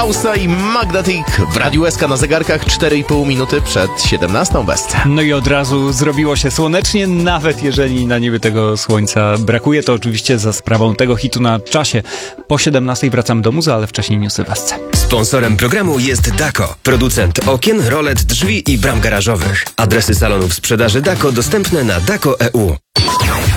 Klausa i Magdatik w Radiu SK na zegarkach 4,5 minuty przed 17 Westce. No i od razu zrobiło się słonecznie, nawet jeżeli na niebie tego słońca brakuje, to oczywiście za sprawą tego hitu na czasie. Po 17 wracam do muzy, ale wcześniej newsy w Westce. Sponsorem programu jest Dako, producent okien, rolet, drzwi i bram garażowych. Adresy salonów sprzedaży Dako dostępne na dako.eu.